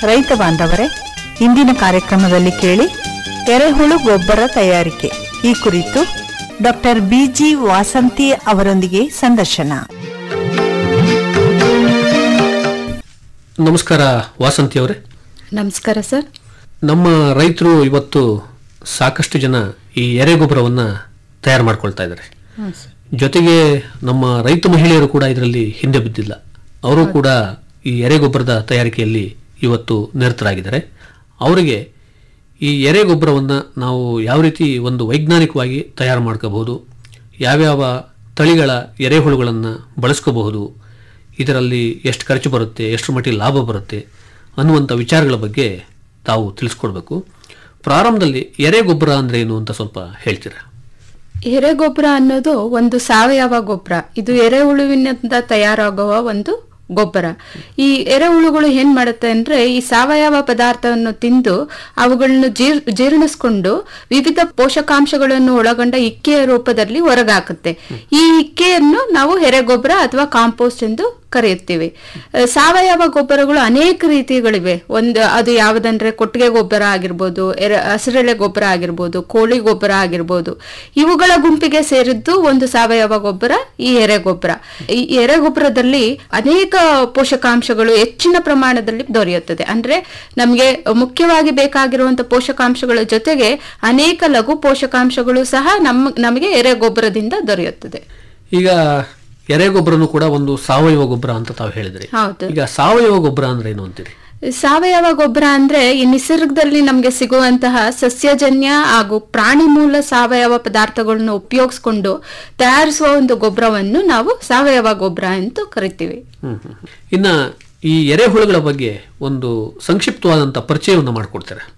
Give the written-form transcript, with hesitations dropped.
ರೈತ ಬಾಂಧವರೇ, ಇಂದಿನ ಕಾರ್ಯಕ್ರಮದಲ್ಲಿ ಕೇಳಿ ಎರೆಹುಳು ಗೊಬ್ಬರ ತಯಾರಿಕೆ ಈ ಕುರಿತು ಡಾಕ್ಟರ್ ಬಿಜಿ ವಾಸಂತಿ ಅವರೊಂದಿಗೆ ಸಂದರ್ಶನ. ನಮಸ್ಕಾರ ವಾಸಂತಿ ಅವರೇ. ನಮಸ್ಕಾರ ಸರ್. ನಮ್ಮ ರೈತರು ಇವತ್ತು ಸಾಕಷ್ಟು ಜನ ಈ ಎರೆಗೊಬ್ಬರವನ್ನು ತಯಾರು ಮಾಡ್ಕೊಳ್ತಾ ಇದ್ದಾರೆ. ಜೊತೆಗೆ ನಮ್ಮ ರೈತ ಮಹಿಳೆಯರು ಕೂಡ ಇದರಲ್ಲಿ ಹಿಂದೆ ಬಿದ್ದಿಲ್ಲ. ಅವರು ಕೂಡ ಈ ಎರೆಗೊಬ್ಬರದ ತಯಾರಿಕೆಯಲ್ಲಿ ಇವತ್ತು ನಿರತರಾಗಿದ್ದಾರೆ. ಅವರಿಗೆ ಈ ಎರೆಗೊಬ್ಬರವನ್ನು ನಾವು ಯಾವ ರೀತಿ ಒಂದು ವೈಜ್ಞಾನಿಕವಾಗಿ ತಯಾರು ಮಾಡ್ಕೋಬಹುದು, ಯಾವ್ಯಾವ ತಳಿಗಳ ಎರೆಹುಳುಗಳನ್ನು ಬಳಸ್ಕೋಬಹುದು, ಇದರಲ್ಲಿ ಎಷ್ಟು ಖರ್ಚು ಬರುತ್ತೆ, ಎಷ್ಟು ಮಟ್ಟಿಗೆ ಲಾಭ ಬರುತ್ತೆ ಅನ್ನುವಂಥ ವಿಚಾರಗಳ ಬಗ್ಗೆ ತಾವು ತಿಳಿಸ್ಕೊಡ್ಬೇಕು. ಪ್ರಾರಂಭದಲ್ಲಿ ಎರೆಗೊಬ್ಬರ ಅಂದ್ರೆ ಏನು ಅಂತ ಸ್ವಲ್ಪ ಹೇಳ್ತೀರಾ? ಎರೆಗೊಬ್ಬರ ಅನ್ನೋದು ಒಂದು ಸಾವಯವ ಗೊಬ್ಬರ. ಇದು ಎರೆಹುಳುವಿನಿಂದ ತಯಾರಾಗುವ ಒಂದು ಗೊಬ್ಬರ. ಈ ಎರೆಹುಳುಗಳು ಏನ್ ಮಾಡುತ್ತೆ ಅಂದ್ರೆ ಈ ಸಾವಯವ ಪದಾರ್ಥವನ್ನು ತಿಂದು ಅವುಗಳನ್ನು ಜೀರ್ಣಿಸ್ಕೊಂಡು ವಿವಿಧ ಪೋಷಕಾಂಶಗಳನ್ನು ಒಳಗೊಂಡ ಇಕ್ಕೆಯ ರೂಪದಲ್ಲಿ ಹೊರಗಾಕುತ್ತೆ. ಈ ಇಕ್ಕೆಯನ್ನು ನಾವು ಎರೆಗೊಬ್ಬರ ಅಥವಾ ಕಾಂಪೋಸ್ಟ್ ಎಂದು ಕರೆಯುತ್ತೀವಿ. ಸಾವಯವ ಗೊಬ್ಬರಗಳು ಅನೇಕ ರೀತಿಗಳಿವೆ. ಅದು ಯಾವುದಂದ್ರೆ ಕೊಟ್ಟಿಗೆ ಗೊಬ್ಬರ ಆಗಿರ್ಬೋದು, ಹಸಿರೆಲೆ ಗೊಬ್ಬರ ಆಗಿರ್ಬೋದು, ಕೋಳಿ ಗೊಬ್ಬರ ಆಗಿರ್ಬೋದು. ಇವುಗಳ ಗುಂಪಿಗೆ ಸೇರಿದ್ದು ಒಂದು ಸಾವಯವ ಗೊಬ್ಬರ ಈ ಎರೆಗೊಬ್ಬರ. ಈ ಎರೆಗೊಬ್ಬರದಲ್ಲಿ ಅನೇಕ ಪೋಷಕಾಂಶಗಳು ಹೆಚ್ಚಿನ ಪ್ರಮಾಣದಲ್ಲಿ ದೊರೆಯುತ್ತದೆ. ಅಂದ್ರೆ ನಮಗೆ ಮುಖ್ಯವಾಗಿ ಬೇಕಾಗಿರುವಂತಹ ಪೋಷಕಾಂಶಗಳ ಜೊತೆಗೆ ಅನೇಕ ಲಘು ಪೋಷಕಾಂಶಗಳು ಸಹ ನಮಗೆ ಎರೆಗೊಬ್ಬರದಿಂದ ದೊರೆಯುತ್ತದೆ. ಈಗ ಎರೆಗೊಬ್ಬರನು ಕೂಡ ಒಂದು ಸಾವಯವ ಗೊಬ್ಬರ ಅಂತ ತಾವು ಹೇಳಿದ್ರಿ. ಈಗ ಸಾವಯವ ಗೊಬ್ಬರ ಅಂದ್ರೆ ಏನು ಅಂತೀರಿ? ಸಾವಯವ ಗೊಬ್ಬರ ಅಂದ್ರೆ ಈ ನಿಸರ್ಗದಲ್ಲಿ ನಮ್ಗೆ ಸಿಗುವಂತಹ ಸಸ್ಯಜನ್ಯ ಹಾಗೂ ಪ್ರಾಣಿ ಮೂಲ ಸಾವಯವ ಪದಾರ್ಥಗಳನ್ನು ಉಪಯೋಗಿಸ್ಕೊಂಡು ತಯಾರಿಸುವ ಒಂದು ಗೊಬ್ಬರವನ್ನು ನಾವು ಸಾವಯವ ಗೊಬ್ಬರ ಅಂತ ಕರಿತೀವಿ. ಇನ್ನ ಈ ಎರೆಹುಳುಗಳ ಬಗ್ಗೆ ಒಂದು ಸಂಕ್ಷಿಪ್ತವಾದಂತ ಪರಿಚಯವನ್ನು ಮಾಡಿಕೊಡ್ತಾರೆ.